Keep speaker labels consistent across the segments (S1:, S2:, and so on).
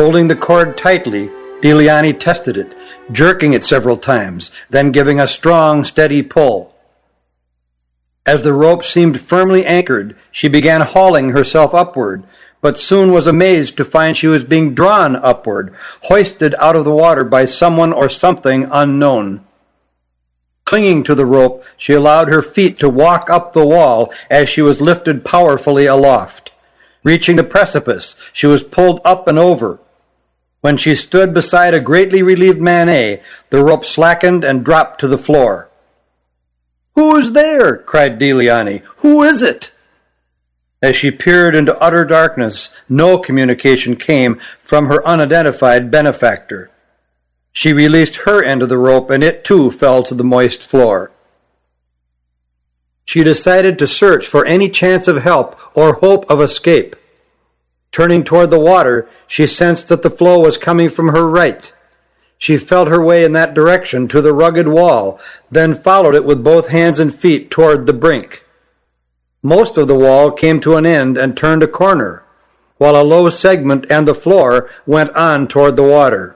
S1: Holding the cord tightly, Deliani tested it, jerking it several times, then giving a strong, steady pull. As the rope seemed firmly anchored, she began hauling herself upward, but soon was amazed to find she was being drawn upward, hoisted out of the water by someone or something unknown. Clinging to the rope, she allowed her feet to walk up the wall as she was lifted powerfully aloft. Reaching the precipice, she was pulled up and over. When she stood beside a greatly relieved Manet, the rope slackened and dropped to the floor. "Who is there?" cried Deliani. "Who is it?" As she peered into utter darkness, no communication came from her unidentified benefactor. She released her end of the rope, and it too fell to the moist floor. She decided to search for any chance of help or hope of escape. Turning toward the water, she sensed that the flow was coming from her right. She felt her way in that direction to the rugged wall, then followed it with both hands and feet toward the brink. Most of the wall came to an end and turned a corner, while a low segment and the floor went on toward the water.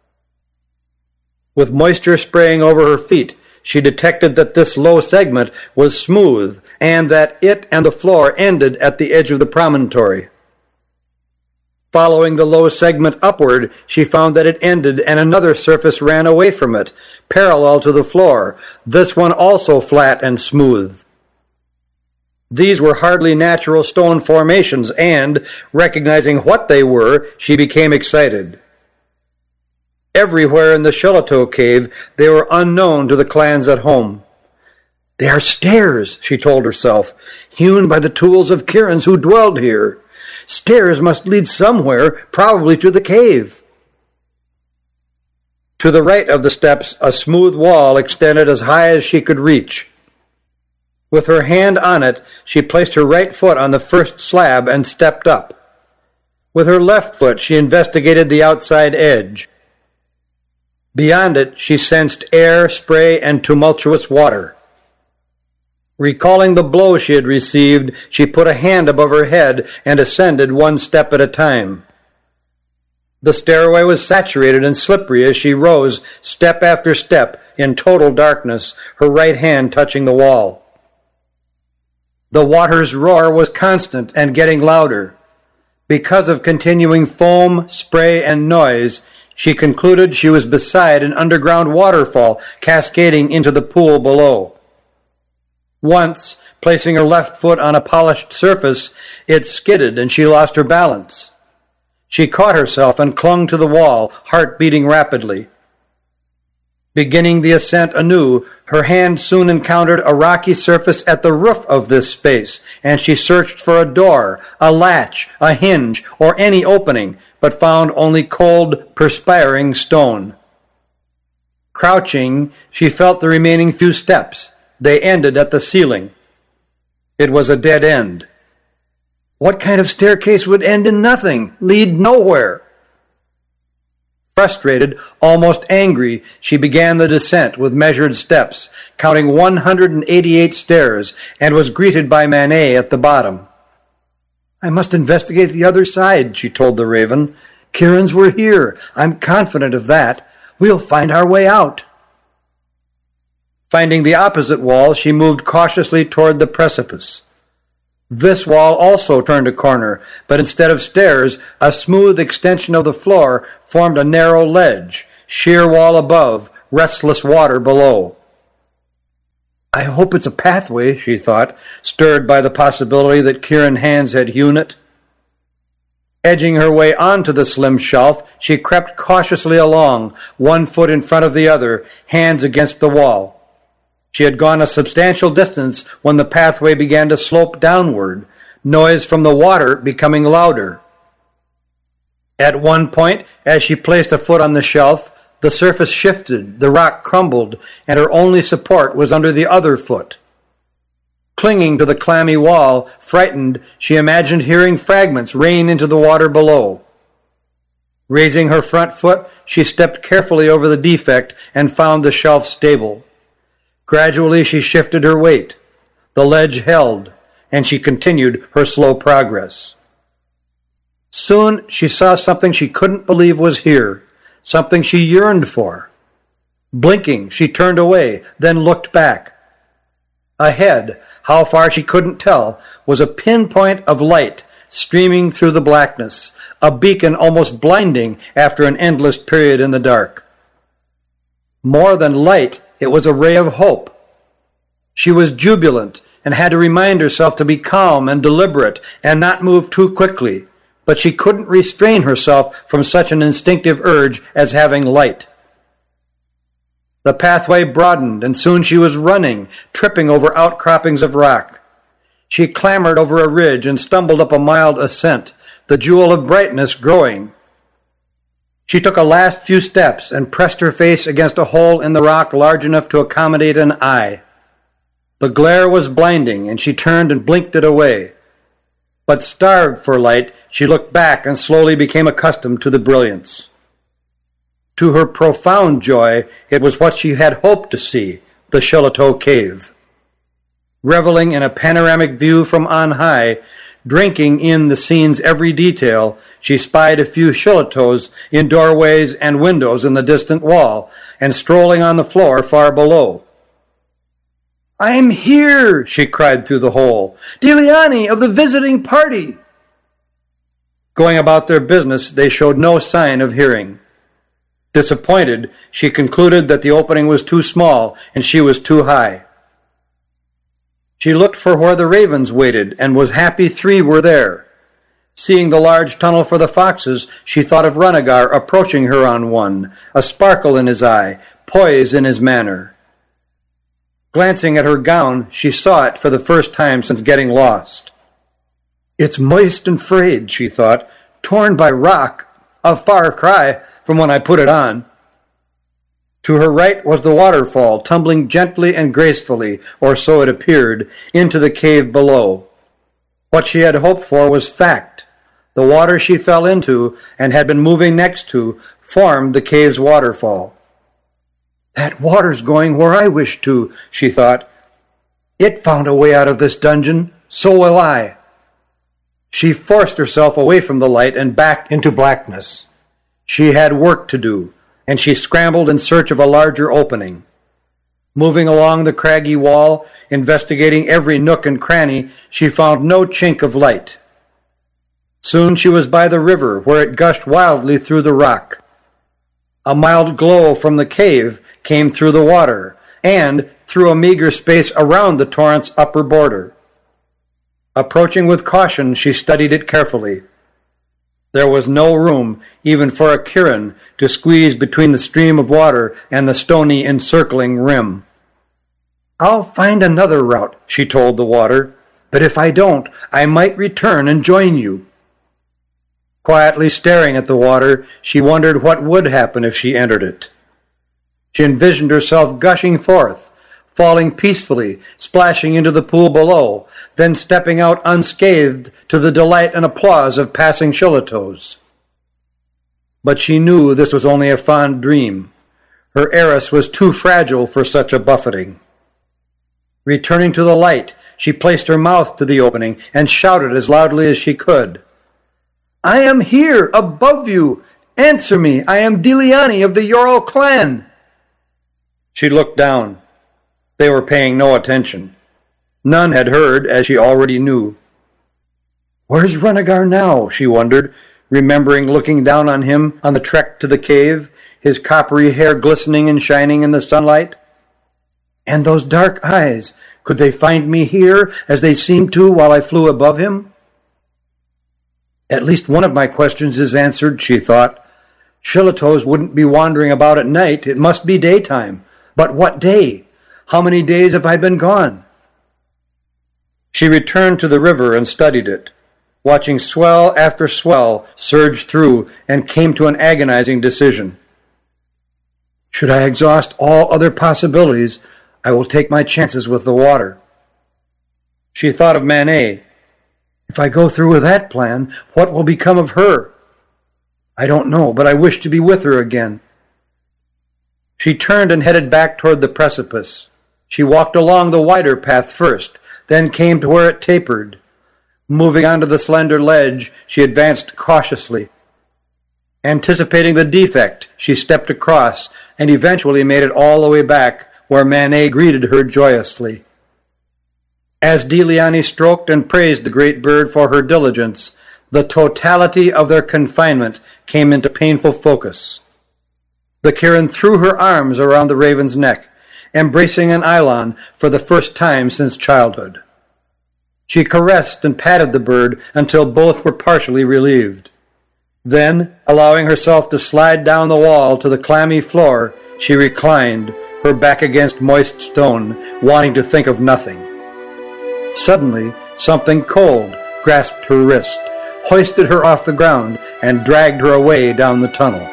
S1: With moisture spraying over her feet, she detected that this low segment was smooth and that it and the floor ended at the edge of the promontory. Following the low segment upward, she found that it ended and another surface ran away from it, parallel to the floor, this one also flat and smooth. These were hardly natural stone formations, and, recognizing what they were, she became excited. Everywhere in the Shillitoe cave, they were unknown to the clans at home. "They are stairs," she told herself, "hewn by the tools of Kirins who dwelled here. Stairs must lead somewhere, probably to the cave." To the right of the steps, a smooth wall extended as high as she could reach. With her hand on it, she placed her right foot on the first slab and stepped up. With her left foot, she investigated the outside edge. Beyond it, she sensed air, spray, and tumultuous water. Recalling the blow she had received, she put a hand above her head and ascended one step at a time. The stairway was saturated and slippery as she rose, step after step, in total darkness, her right hand touching the wall. The water's roar was constant and getting louder. Because of continuing foam, spray, and noise, she concluded she was beside an underground waterfall cascading into the pool below. Once, placing her left foot on a polished surface, it skidded and she lost her balance. She caught herself and clung to the wall, heart beating rapidly. Beginning the ascent anew, her hand soon encountered a rocky surface at the roof of this space, and she searched for a door, a latch, a hinge, or any opening, but found only cold, perspiring stone. Crouching, she felt the remaining few steps. They ended at the ceiling. It was a dead end. What kind of staircase would end in nothing, lead nowhere? Frustrated, almost angry, she began the descent with measured steps, counting 188 stairs, and was greeted by Manet at the bottom. "I must investigate the other side," she told the raven. "Kirins were here. I'm confident of that. We'll find our way out." Finding the opposite wall, she moved cautiously toward the precipice. This wall also turned a corner, but instead of stairs, a smooth extension of the floor formed a narrow ledge, sheer wall above, restless water below. "I hope it's a pathway," she thought, stirred by the possibility that Kirin hands had hewn it. Edging her way onto the slim shelf, she crept cautiously along, one foot in front of the other, hands against the wall. She had gone a substantial distance when the pathway began to slope downward, noise from the water becoming louder. At one point, as she placed a foot on the shelf, the surface shifted, the rock crumbled, and her only support was under the other foot. Clinging to the clammy wall, frightened, she imagined hearing fragments rain into the water below. Raising her front foot, she stepped carefully over the defect and found the shelf stable. Gradually she shifted her weight. The ledge held, and she continued her slow progress. Soon she saw something she couldn't believe was here, something she yearned for. Blinking, she turned away, then looked back. Ahead, how far she couldn't tell, was a pinpoint of light streaming through the blackness, a beacon almost blinding after an endless period in the dark. More than light, it was a ray of hope. She was jubilant and had to remind herself to be calm and deliberate and not move too quickly, but she couldn't restrain herself from such an instinctive urge as having light. The pathway broadened, and soon she was running, tripping over outcroppings of rock. She clambered over a ridge and stumbled up a mild ascent, the jewel of brightness growing. She took a last few steps and pressed her face against a hole in the rock large enough to accommodate an eye. The glare was blinding, and she turned and blinked it away. But starved for light, she looked back and slowly became accustomed to the brilliance. To her profound joy, it was what she had hoped to see, the Shillitoe Cave. Reveling in a panoramic view from on high, drinking in the scene's every detail, she spied a few Shillitoes in doorways and windows in the distant wall, and strolling on the floor far below. "I'm here!" she cried through the hole. "Diliani of the visiting party!" Going about their business, they showed no sign of hearing. Disappointed, she concluded that the opening was too small and she was too high. She looked for where the ravens waited and was happy 3 were there. Seeing the large tunnel for the foxes, she thought of Runaggar approaching her on one, a sparkle in his eye, poise in his manner. Glancing at her gown, she saw it for the first time since getting lost. "It's moist and frayed," she thought, "torn by rock, a far cry from when I put it on." To her right was the waterfall, tumbling gently and gracefully, or so it appeared, into the cave below. What she had hoped for was fact. The water she fell into, and had been moving next to, formed the cave's waterfall. "That water's going where I wish to," she thought. "It found a way out of this dungeon, so will I." She forced herself away from the light and back into blackness. She had work to do, and she scrambled in search of a larger opening. Moving along the craggy wall, investigating every nook and cranny, she found no chink of light. Soon she was by the river, where it gushed wildly through the rock. A mild glow from the cave came through the water, and through a meager space around the torrent's upper border. Approaching with caution, she studied it carefully. There was no room, even for a Kirin, to squeeze between the stream of water and the stony encircling rim. "I'll find another route," she told the water, "but if I don't, I might return and join you." Quietly staring at the water, she wondered what would happen if she entered it. She envisioned herself gushing forth, falling peacefully, splashing into the pool below, then stepping out unscathed to the delight and applause of passing Shillitoes. But she knew this was only a fond dream. Her heiress was too fragile for such a buffeting. Returning to the light, she placed her mouth to the opening and shouted as loudly as she could. "I am here, above you! Answer me! I am Diliani of the Yorl clan!" She looked down. They were paying no attention. None had heard, as she already knew. "Where's Runaggar now?" she wondered, remembering looking down on him on the trek to the cave, his coppery hair glistening and shining in the sunlight. And those dark eyes, could they find me here, as they seemed to while I flew above him? At least one of my questions is answered, she thought. Shillitoes wouldn't be wandering about at night. It must be daytime. But what day? How many days have I been gone? She returned to the river and studied it, watching swell after swell surge through, and came to an agonizing decision. Should I exhaust all other possibilities, I will take my chances with the water. She thought of Manet. If I go through with that plan, what will become of her? I don't know, but I wish to be with her again. She turned and headed back toward the precipice. She walked along the wider path first, then came to where it tapered. Moving onto the slender ledge, she advanced cautiously. Anticipating the defect, she stepped across and eventually made it all the way back, where Manet greeted her joyously. As Deliani stroked and praised the great bird for her diligence, the totality of their confinement came into painful focus. The Kirin threw her arms around the raven's neck, embracing an Eilon for the first time since childhood. She caressed and patted the bird until both were partially relieved. Then, allowing herself to slide down the wall to the clammy floor, she reclined, her back against moist stone, wanting to think of nothing. Suddenly, something cold grasped her wrist, hoisted her off the ground, and dragged her away down the tunnel.